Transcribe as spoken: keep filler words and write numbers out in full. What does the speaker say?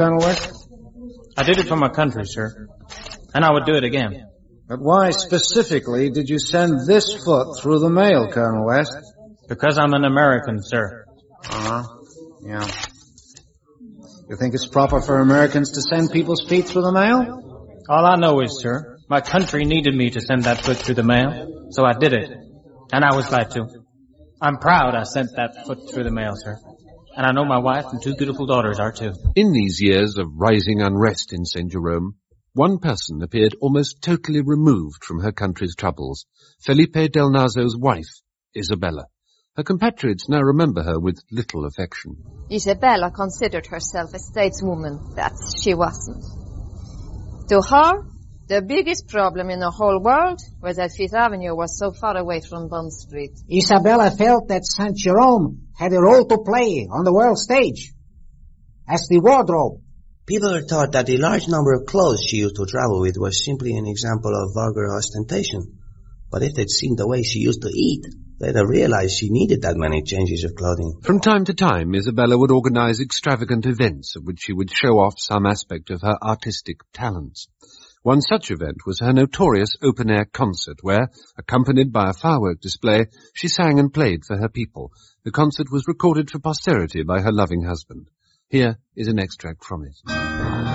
Colonel West? I did it for my country, sir. And I would do it again. But why specifically did you send this foot through the mail, Colonel West? Because I'm an American, sir. Uh-huh. Yeah. You think it's proper for Americans to send people's feet through the mail? All I know is, sir, my country needed me to send that foot through the mail, so I did it. And I was glad to. I'm proud I sent that foot through the mail, sir. And I know my wife and two beautiful daughters are too. In these years of rising unrest in Saint Jerome, one person appeared almost totally removed from her country's troubles, Felipe del Nazo's wife, Isabella. Her compatriots now remember her with little affection. Isabella considered herself a stateswoman. That she wasn't. To her, the biggest problem in the whole world was that Fifth Avenue was so far away from Bond Street. Isabella felt that Saint Jerome had a role to play on the world stage as the wardrobe. People are taught that the large number of clothes she used to travel with was simply an example of vulgar ostentation. But if they'd seen the way she used to eat, they'd have realized she needed that many changes of clothing. From time to time, Isabella would organize extravagant events at which she would show off some aspect of her artistic talents. One such event was her notorious open-air concert where, accompanied by a firework display, she sang and played for her people. The concert was recorded for posterity by her loving husband. Here is an extract from it.